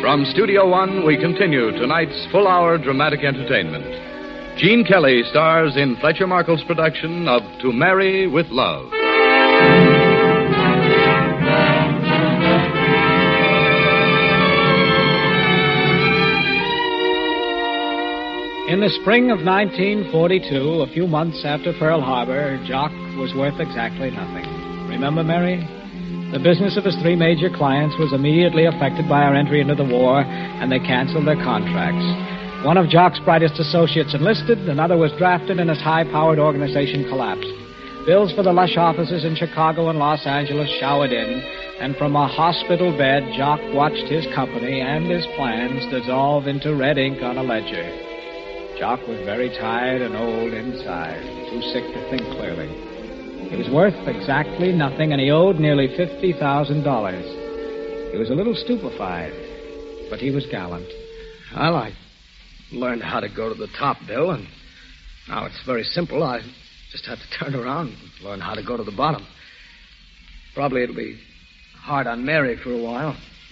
From Studio One, we continue tonight's full-hour dramatic entertainment. Gene Kelly stars in Fletcher Markle's production of To Marry with Love. In the spring of 1942, a few months after Pearl Harbor, Jock was worth exactly nothing. Remember, Mary? The business of his three major clients was immediately affected by our entry into the war, and they canceled their contracts. One of Jock's brightest associates enlisted, another was drafted, and his high-powered organization collapsed. Bills for the lush offices in Chicago and Los Angeles showered in, and from a hospital bed, Jock watched his company and his plans dissolve into red ink on a ledger. Jock was very tired and old inside, too sick to think clearly. He was worth exactly nothing, and he owed nearly $50,000. He was a little stupefied, but he was gallant. Well, I learned how to go to the top, Bill, and now it's very simple. I just have to turn around and learn how to go to the bottom. Probably it'll be hard on Mary for a while.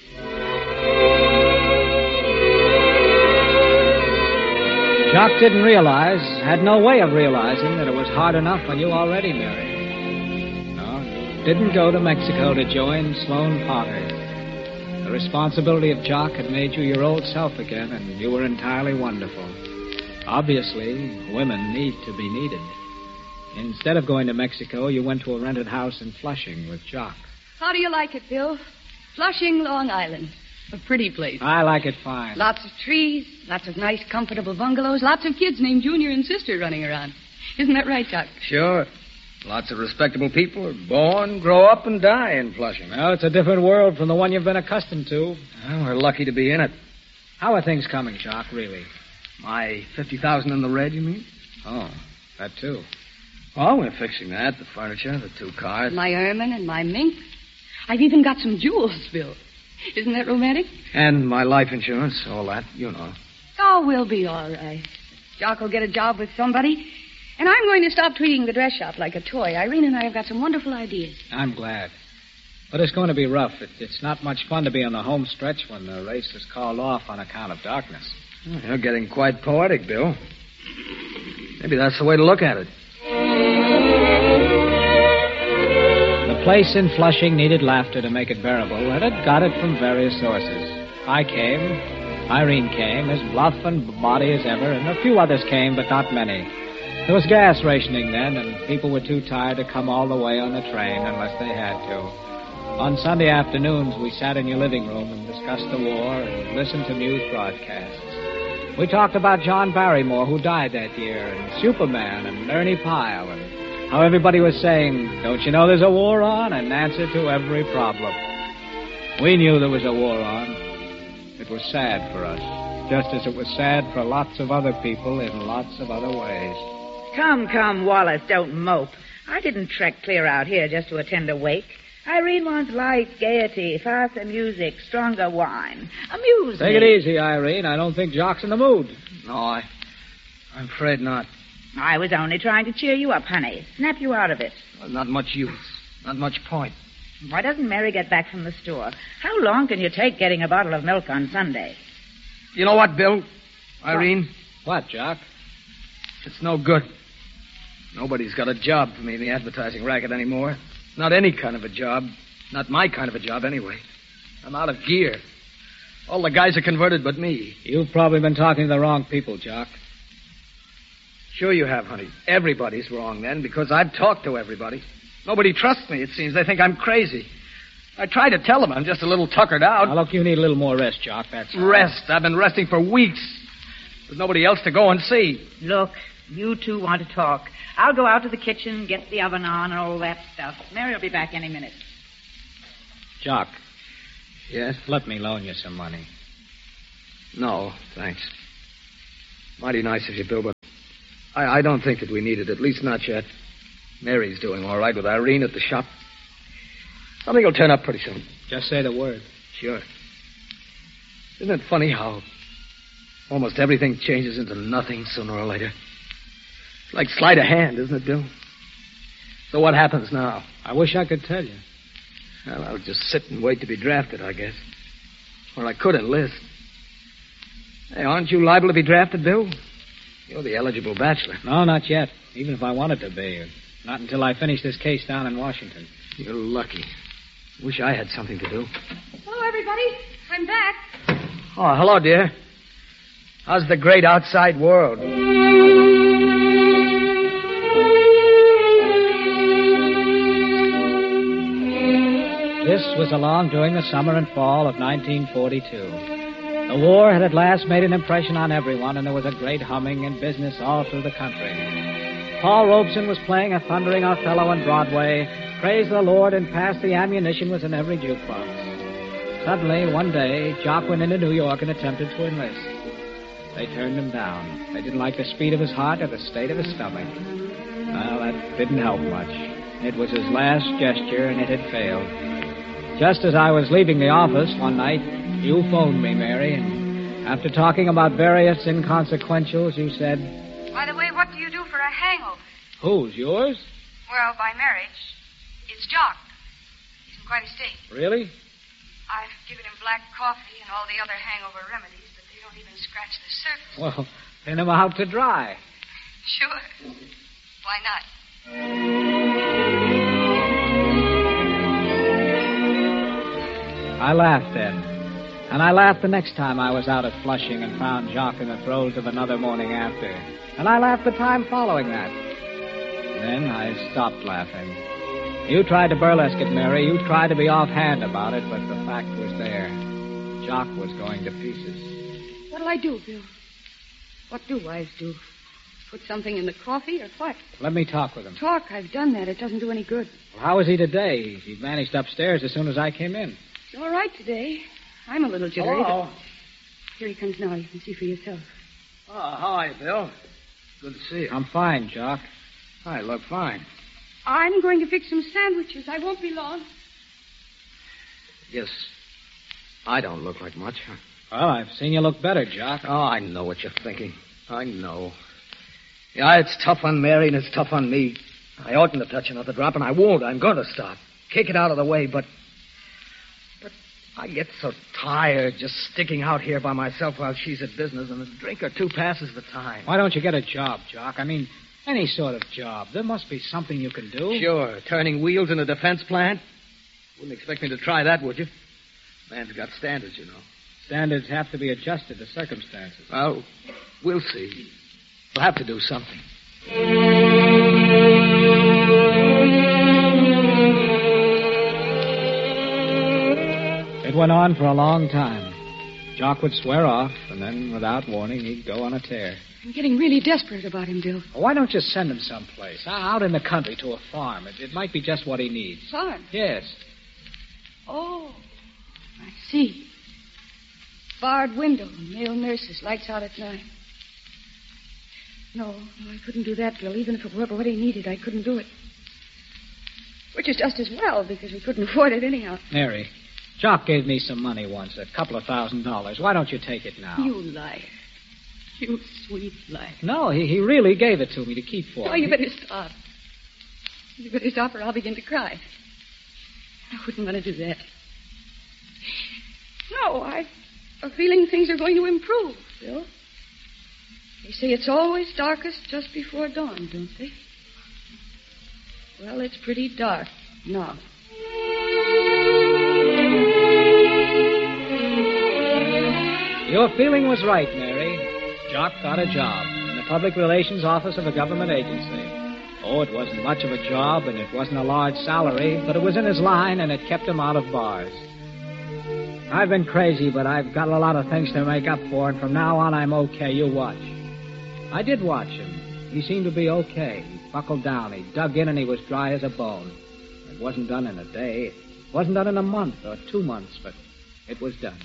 Jock didn't realize, had no way of realizing, that it was hard enough on you already, Mary. No, you didn't go to Mexico to join Sloan Potter. The responsibility of Jock had made you your old self again, and you were entirely wonderful. Obviously, women need to be needed. Instead of going to Mexico, you went to a rented house in Flushing with Jock. How do you like it, Bill? Flushing, Long Island. A pretty place. I like it fine. Lots of trees, lots of nice, comfortable bungalows, lots of kids named Junior and Sister running around. Isn't that right, Jock? Sure. Lots of respectable people are born, grow up, and die in Flushing. Well, it's a different world from the one you've been accustomed to. Well, we're lucky to be in it. How are things coming, Jock, really? My $50,000 in the red, you mean? Oh, that too. Well, we're fixing that, the furniture, the 2 cars. My ermine and my mink. I've even got some jewels, Bill. Isn't that romantic? And my life insurance, all that, you know. Oh, we'll be all right. Jock will get a job with somebody, and I'm going to stop treating the dress shop like a toy. Irene and I have got some wonderful ideas. I'm glad. But it's going to be rough. It's not much fun to be on the home stretch when the race is called off on account of darkness. Oh, you're getting quite poetic, Bill. Maybe that's the way to look at it. The place in Flushing needed laughter to make it bearable, and it got it from various sources. I came, Irene came, as bluff and body as ever, and a few others came, but not many. There was gas rationing then, and people were too tired to come all the way on the train unless they had to. On Sunday afternoons, we sat in your living room and discussed the war and listened to news broadcasts. We talked about John Barrymore, who died that year, and Superman, and Ernie Pyle, and how everybody was saying, don't you know there's a war on? An answer to every problem. We knew there was a war on. It was sad for us, just as it was sad for lots of other people in lots of other ways. Come, Wallace, don't mope. I didn't trek clear out here just to attend a wake. Irene wants light, gaiety, faster music, stronger wine. Amuse me. Take it easy, Irene. I don't think Jock's in the mood. No, I'm afraid not. I was only trying to cheer you up, honey. Snap you out of it. Well, not much use. Not much point. Why doesn't Mary get back from the store? How long can you take getting a bottle of milk on Sunday? You know what, Bill? Irene? What, Jock? It's no good. Nobody's got a job for me in the advertising racket anymore. Not any kind of a job. Not my kind of a job, anyway. I'm out of gear. All the guys are converted but me. You've probably been talking to the wrong people, Jock. Sure you have, honey. Everybody's wrong then, because I've talked to everybody. Nobody trusts me, it seems. They think I'm crazy. I try to tell them I'm just a little tuckered out. Now, look, you need a little more rest, Jock, that's all. Rest? I've been resting for weeks. There's nobody else to go and see. Look, you two want to talk. I'll go out to the kitchen, get the oven on, and all that stuff. Mary will be back any minute. Jock. Yes? Let me loan you some money. No, thanks. Mighty nice of you, Bill, but I don't think that we need it, at least not yet. Mary's doing all right with Irene at the shop. Something will turn up pretty soon. Just say the word. Sure. Isn't it funny how almost everything changes into nothing sooner or later? It's like sleight of hand, isn't it, Bill? So what happens now? I wish I could tell you. Well, I'll just sit and wait to be drafted, I guess. Or I could enlist. Hey, aren't you liable to be drafted, Bill? You're the eligible bachelor. No, not yet. Even if I wanted to be. Not until I finish this case down in Washington. You're lucky. Wish I had something to do. Hello, everybody. I'm back. Oh, hello, dear. How's the great outside world? This was along during the summer and fall of 1942. The war had at last made an impression on everyone, and there was a great humming and business all through the country. Paul Robeson was playing a thundering Othello on Broadway. Praise the Lord and Pass the Ammunition was in every jukebox. Suddenly, one day, Jock went into New York and attempted to enlist. They turned him down. They didn't like the speed of his heart or the state of his stomach. Well, that didn't help much. It was his last gesture, and it had failed. Just as I was leaving the office one night, you phoned me, Mary, and after talking about various inconsequentials, you said... By the way, what do you do for a hangover? Whose, yours? Well, by marriage, it's Jock. He's in quite a state. Really? I've given him black coffee and all the other hangover remedies, but they don't even scratch the surface. Well, pin him out to dry. Sure. Why not? I laughed then. And I laughed the next time I was out at Flushing and found Jock in the throes of another morning after. And I laughed the time following that. Then I stopped laughing. You tried to burlesque it, Mary. You tried to be offhand about it, but the fact was there. Jock was going to pieces. What'll I do, Bill? What do wives do? Put something in the coffee or what? Let me talk with him. Talk, I've done that. It doesn't do any good. Well, how is he today? He vanished upstairs as soon as I came in. He's all right today. I'm a little jittery. Hello. Here he comes now. You can see for yourself. Oh, how are you, Bill? Good to see you. I'm fine, Jock. I look fine. I'm going to fix some sandwiches. I won't be long. Yes. I don't look like much, huh? Well, I've seen you look better, Jock. Oh, I know what you're thinking. I know. Yeah, it's tough on Mary and it's tough on me. I oughtn't to touch another drop, and I won't. I'm going to stop. Kick it out of the way, but I get so tired just sticking out here by myself while she's at business, and a drink or two passes the time. Why don't you get a job, Jock? I mean, any sort of job. There must be something you can do. Sure. Turning wheels in a defense plant? Wouldn't expect me to try that, would you? Man's got standards, you know. Standards have to be adjusted to circumstances. Well, we'll see. We'll have to do something. It went on for a long time. Jock would swear off, and then, without warning, he'd go on a tear. I'm getting really desperate about him, Bill. Well, why don't you send him someplace? Out in the country to a farm. It might be just what he needs. Farm? Yes. Oh, I see. Barred window, male nurses, lights out at night. No, I couldn't do that, Bill. Even if it were what he needed, I couldn't do it. Which is just as well, because we couldn't afford it anyhow. Mary, Jock gave me some money once, a couple of $1,000. Why don't you take it now? You liar. You sweet liar. No, he really gave it to me to keep for me. Oh, you better stop. You better stop or I'll begin to cry. I wouldn't want to do that. No, I've a feeling things are going to improve, Bill. They say it's always darkest just before dawn, don't they? Well, it's pretty dark now. Your feeling was right, Mary. Jock got a job in the public relations office of a government agency. Oh, it wasn't much of a job, and it wasn't a large salary, but it was in his line, and it kept him out of bars. I've been crazy, but I've got a lot of things to make up for, and from now on, I'm okay. You watch. I did watch him. He seemed to be okay. He buckled down. He dug in, and he was dry as a bone. It wasn't done in a day. It wasn't done in a month or 2 months, but it was done.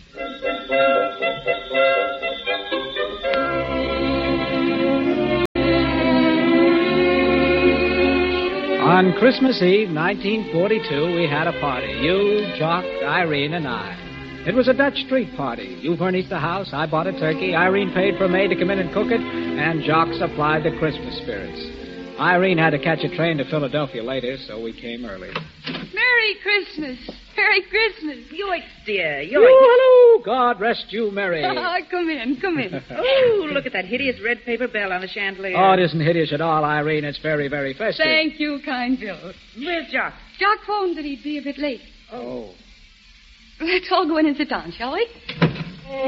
On Christmas Eve, 1942, we had a party. You, Jock, Irene, and I. It was a Dutch street party. You furnished the house, I bought a turkey, Irene paid for a maid to come in and cook it, and Jock supplied the Christmas spirits. Irene had to catch a train to Philadelphia later, so we came early. Merry Christmas. Merry Christmas. Yoicks, dear. Yoicks. Hello, you. God rest you, Mary. Come in. Oh, look at that hideous red paper bell on the chandelier. Oh, it isn't hideous at all, Irene. It's very, very festive. Thank you, kind Bill. Where's Jock? Jock phoned that he'd be a bit late. Oh. Let's all go in and sit down, shall we?